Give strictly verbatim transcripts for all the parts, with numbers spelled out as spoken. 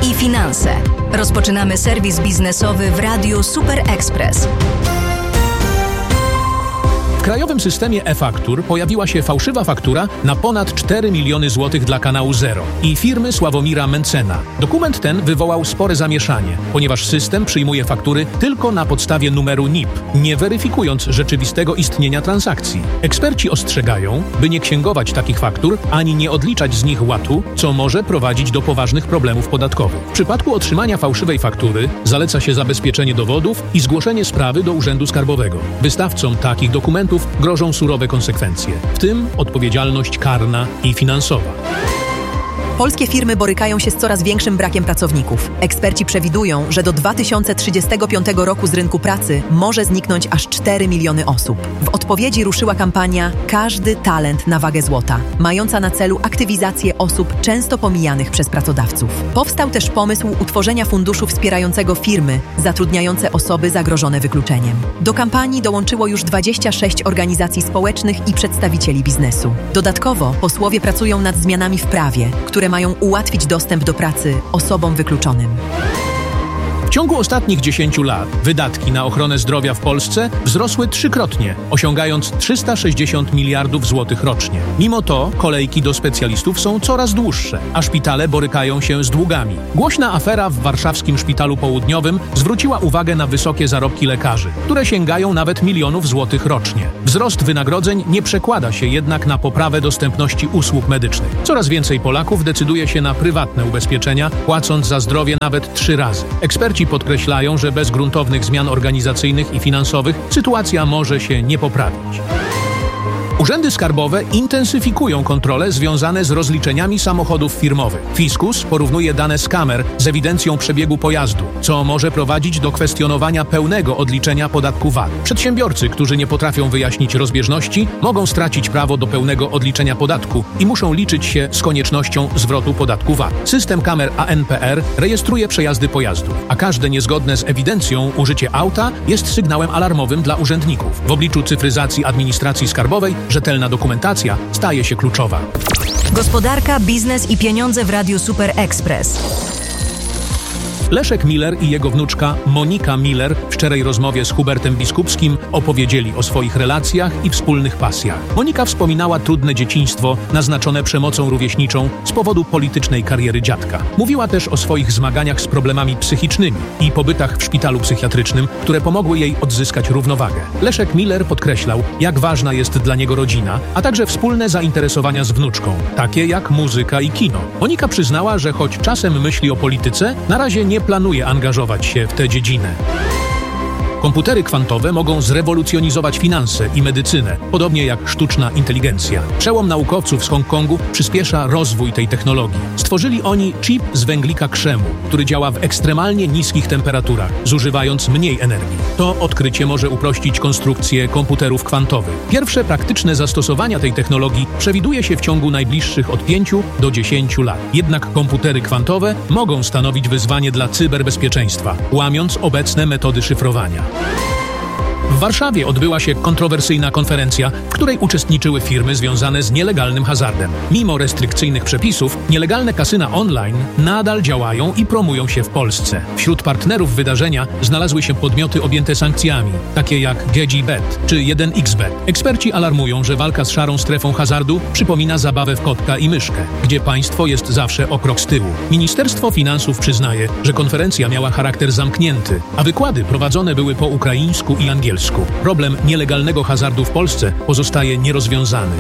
i finanse. Rozpoczynamy serwis biznesowy w Radiu Super Express. W krajowym systemie e-faktur pojawiła się fałszywa faktura na ponad cztery miliony złotych dla kanału Zero i firmy Sławomira Mencena. Dokument ten wywołał spore zamieszanie, ponieważ system przyjmuje faktury tylko na podstawie numeru N I P, nie weryfikując rzeczywistego istnienia transakcji. Eksperci ostrzegają, by nie księgować takich faktur, ani nie odliczać z nich łatu, co może prowadzić do poważnych problemów podatkowych. W przypadku otrzymania fałszywej faktury zaleca się zabezpieczenie dowodów i zgłoszenie sprawy do Urzędu Skarbowego. Wystawcom takich dokumentów grożą surowe konsekwencje, w tym odpowiedzialność karna i finansowa. Polskie firmy borykają się z coraz większym brakiem pracowników. Eksperci przewidują, że do dwa tysiące trzydziestego piątego roku z rynku pracy może zniknąć aż cztery miliony osób. W odpowiedzi ruszyła kampania Każdy talent na wagę złota, mająca na celu aktywizację osób często pomijanych przez pracodawców. Powstał też pomysł utworzenia funduszu wspierającego firmy zatrudniające osoby zagrożone wykluczeniem. Do kampanii dołączyło już dwadzieścia sześć organizacji społecznych i przedstawicieli biznesu. Dodatkowo posłowie pracują nad zmianami w prawie, które mają ułatwić dostęp do pracy osobom wykluczonym. W ciągu ostatnich dziesięciu lat wydatki na ochronę zdrowia w Polsce wzrosły trzykrotnie, osiągając trzysta sześćdziesiąt miliardów złotych rocznie. Mimo to kolejki do specjalistów są coraz dłuższe, a szpitale borykają się z długami. Głośna afera w warszawskim Szpitalu Południowym zwróciła uwagę na wysokie zarobki lekarzy, które sięgają nawet milionów złotych rocznie. Wzrost wynagrodzeń nie przekłada się jednak na poprawę dostępności usług medycznych. Coraz więcej Polaków decyduje się na prywatne ubezpieczenia, płacąc za zdrowie nawet trzy razy. Eksperci podkreślają, że bez gruntownych zmian organizacyjnych i finansowych sytuacja może się nie poprawić. Urzędy skarbowe intensyfikują kontrole związane z rozliczeniami samochodów firmowych. Fiskus porównuje dane z kamer z ewidencją przebiegu pojazdu, co może prowadzić do kwestionowania pełnego odliczenia podatku V A T. Przedsiębiorcy, którzy nie potrafią wyjaśnić rozbieżności, mogą stracić prawo do pełnego odliczenia podatku i muszą liczyć się z koniecznością zwrotu podatku V A T. System kamer A N P R rejestruje przejazdy pojazdów, a każde niezgodne z ewidencją użycie auta jest sygnałem alarmowym dla urzędników. W obliczu cyfryzacji administracji skarbowej rzetelna dokumentacja staje się kluczowa. Gospodarka, biznes i pieniądze w Radiu Super Express. Leszek Miller i jego wnuczka Monika Miller w szczerej rozmowie z Hubertem Biskupskim opowiedzieli o swoich relacjach i wspólnych pasjach. Monika wspominała trudne dzieciństwo naznaczone przemocą rówieśniczą z powodu politycznej kariery dziadka. Mówiła też o swoich zmaganiach z problemami psychicznymi i pobytach w szpitalu psychiatrycznym, które pomogły jej odzyskać równowagę. Leszek Miller podkreślał, jak ważna jest dla niego rodzina, a także wspólne zainteresowania z wnuczką, takie jak muzyka i kino. Monika przyznała, że choć czasem myśli o polityce, na razie nie planuje angażować się w tę dziedzinę. Komputery kwantowe mogą zrewolucjonizować finanse i medycynę, podobnie jak sztuczna inteligencja. Przełom naukowców z Hongkongu przyspiesza rozwój tej technologii. Stworzyli oni chip z węglika krzemu, który działa w ekstremalnie niskich temperaturach, zużywając mniej energii. To odkrycie może uprościć konstrukcję komputerów kwantowych. Pierwsze praktyczne zastosowania tej technologii przewiduje się w ciągu najbliższych od pięciu do dziesięciu lat. Jednak komputery kwantowe mogą stanowić wyzwanie dla cyberbezpieczeństwa, łamiąc obecne metody szyfrowania. W Warszawie odbyła się kontrowersyjna konferencja, w której uczestniczyły firmy związane z nielegalnym hazardem. Mimo restrykcyjnych przepisów, nielegalne kasyna online nadal działają i promują się w Polsce. Wśród partnerów wydarzenia znalazły się podmioty objęte sankcjami, takie jak G G Bet czy jeden X Bet. Eksperci alarmują, że walka z szarą strefą hazardu przypomina zabawę w kotka i myszkę, gdzie państwo jest zawsze o krok z tyłu. Ministerstwo Finansów przyznaje, że konferencja miała charakter zamknięty, a wykłady prowadzone były po ukraińsku i angielsku. Problem nielegalnego hazardu w Polsce pozostaje nierozwiązany.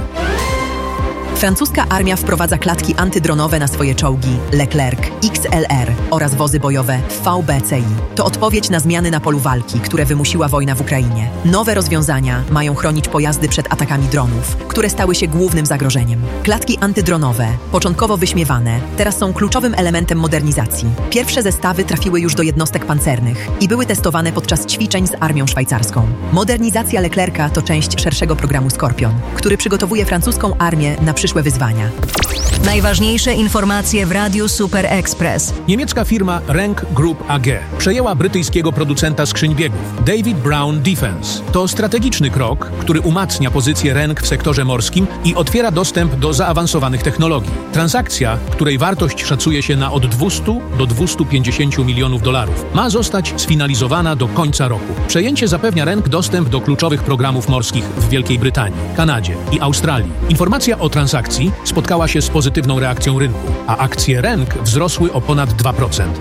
Francuska armia wprowadza klatki antydronowe na swoje czołgi Leclerc, X L R oraz wozy bojowe V B C I. To odpowiedź na zmiany na polu walki, które wymusiła wojna w Ukrainie. Nowe rozwiązania mają chronić pojazdy przed atakami dronów, które stały się głównym zagrożeniem. Klatki antydronowe, początkowo wyśmiewane, teraz są kluczowym elementem modernizacji. Pierwsze zestawy trafiły już do jednostek pancernych i były testowane podczas ćwiczeń z armią szwajcarską. Modernizacja Leclerca to część szerszego programu Skorpion, który przygotowuje francuską armię na przyszłość przyszłe wyzwania. Najważniejsze informacje w Radiu Super Express. Niemiecka firma Renk Group A G przejęła brytyjskiego producenta skrzyń biegów David Brown Defense. To strategiczny krok, który umacnia pozycję Renk w sektorze morskim i otwiera dostęp do zaawansowanych technologii. Transakcja, której wartość szacuje się na od dwieście do dwustu pięćdziesięciu milionów dolarów, ma zostać sfinalizowana do końca roku. Przejęcie zapewnia Renk dostęp do kluczowych programów morskich w Wielkiej Brytanii, Kanadzie i Australii. Informacja o transakcji spotkała się z pozytywną reakcją rynku, a akcje Renk wzrosły o ponad dwa procent.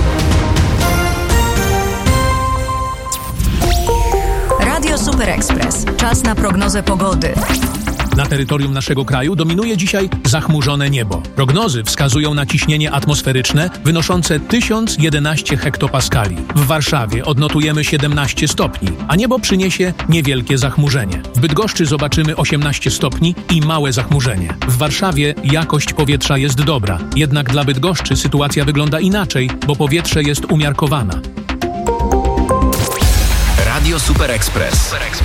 Radio Super Express. Czas na prognozę pogody. Na terytorium naszego kraju dominuje dzisiaj zachmurzone niebo. Prognozy wskazują na ciśnienie atmosferyczne wynoszące tysiąc jedenaście hektopaskali. W Warszawie odnotujemy siedemnaście stopni, a niebo przyniesie niewielkie zachmurzenie. W Bydgoszczy zobaczymy osiemnaście stopni i małe zachmurzenie. W Warszawie jakość powietrza jest dobra, jednak dla Bydgoszczy sytuacja wygląda inaczej, bo powietrze jest umiarkowana. Radio Super Express.